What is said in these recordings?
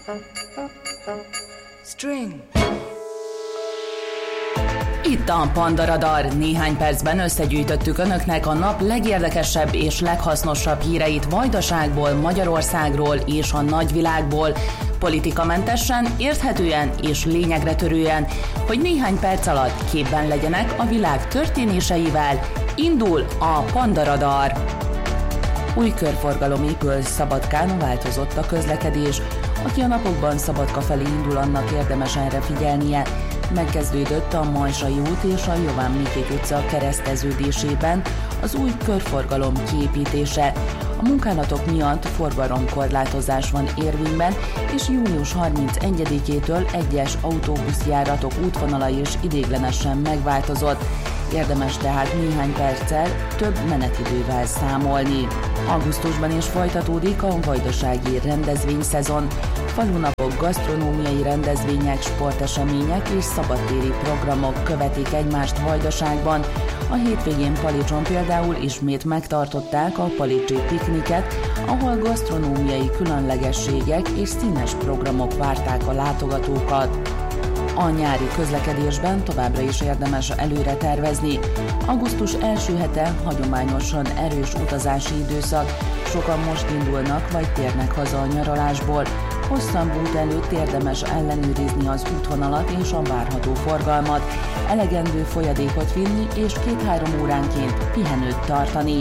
String. Itt a Panda Radar. Néhány percben összegyűjtöttük önöknek a nap legérdekesebb és leghasznosabb híreit Vajdaságból, Magyarországról és a nagyvilágból. Politikamentesen, érthetően és lényegre törően, hogy néhány perc alatt képben legyenek a világ történéseivel. Indul a Panda Radar. Új körforgalom épül Szabadkán, változott a közlekedés. Aki a napokban Szabadka felé indul, annak érdemes erre figyelnie. Megkezdődött a Majsai út és a Jován Mikéty utca kereszteződésében az új körforgalom kiépítése. A munkálatok miatt forgalomkorlátozás van érvényben, és június 31-től egyes autóbuszjáratok útvonala is idéglenesen megváltozott. Érdemes tehát néhány perccel több menetidővel számolni. Augusztusban is folytatódik a vajdasági rendezvényszezon. Falunapok, gasztronómiai rendezvények, sportesemények és szabadtéri programok követik egymást Vajdaságban. A hétvégén Palicson például ismét megtartották a palicsi pikniket, ahol gasztronómiai különlegességek és színes programok várták a látogatókat. A nyári közlekedésben továbbra is érdemes előre tervezni. Augusztus első hete hagyományosan erős utazási időszak, sokan most indulnak vagy térnek haza a nyaralásból. Hosszabb út előtt érdemes ellenőrizni az útvonalat és a várható forgalmat, elegendő folyadékot vinni és 2-3 óránként pihenőt tartani.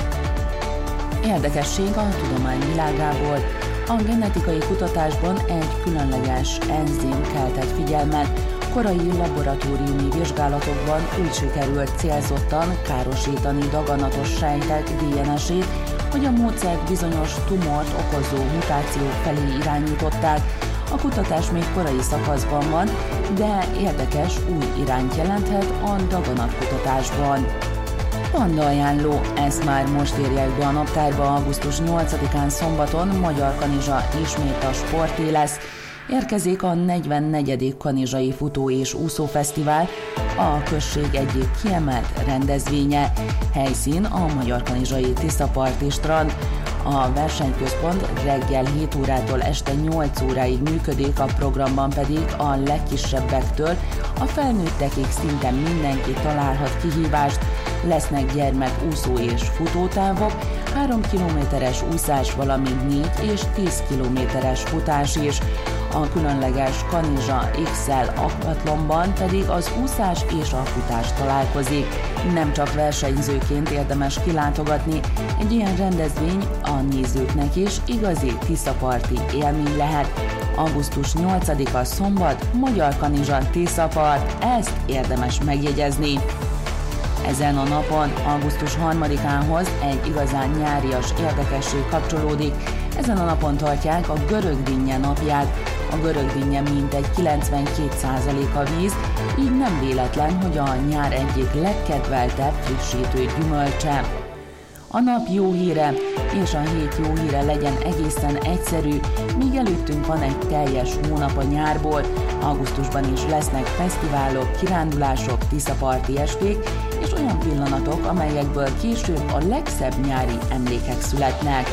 Érdekesség a tudomány világából. A genetikai kutatásban egy különleges enzim keltett figyelmet. Korai laboratóriumi vizsgálatokban úgy sikerült célzottan károsítani daganatos sejtek DNS-ét, hogy a módszert bizonyos tumort okozó mutációk felé irányították. A kutatás még korai szakaszban van, de érdekes új irányt jelenthet a daganatkutatásban. Panda ajánló, ezt már most írják be a naptárba. Augusztus 8-án szombaton Magyar Kanizsa ismét a sporté lesz. Érkezik a 44. Kanizsai Futó és Úszófesztivál, a község egyik kiemelt rendezvénye. Helyszín a Magyarkanizsai Tiszaparti strand. A versenyközpont reggel 7 órától este 8 óráig működik, a programban pedig a legkisebbektől a felnőttekig szinte mindenki találhat kihívást. Lesznek gyermekúszó és futótávok, 3 kilométeres úszás, valamint 4 és 10 kilométeres futás is. A különleges Kanizsa XL akvatlonban pedig az úszás és a futás találkozik. Nem csak versenyzőként érdemes kilátogatni, egy ilyen rendezvény a nézőknek is igazi tiszaparti élmény lehet. Augusztus 8-a szombat, Magyar Kanizsa Tiszapart, ezt érdemes megjegyezni. Ezen a napon, augusztus 3-ához egy igazán nyárias érdekesség kapcsolódik. Ezen a napon tartják a görögdinnye napját. A görögdinnye mintegy 92%-a víz, így nem véletlen, hogy a nyár egyik legkedveltebb frissítő gyümölcse. A nap jó híre és a hét jó híre legyen egészen egyszerű, míg előttünk van egy teljes hónap a nyárból. Augusztusban is lesznek fesztiválok, kirándulások, tiszaparti esték és olyan pillanatok, amelyekből később a legszebb nyári emlékek születnek.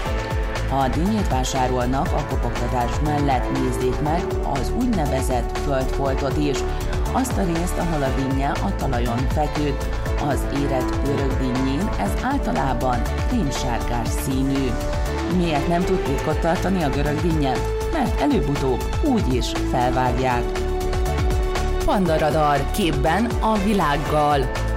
Ha dinnyét vásárolnak, a kopogtatás mellett nézzék meg az úgynevezett földfoltot is, azt a részt, ahol a dinnye a talajon feküdt. Az érett görögdinnyén ez általában krémsárgás színű. Miért nem tud titkot tartani a görögdinnye? Mert előbb-utóbb úgy is felvágják. Panda Radar, képben a világgal.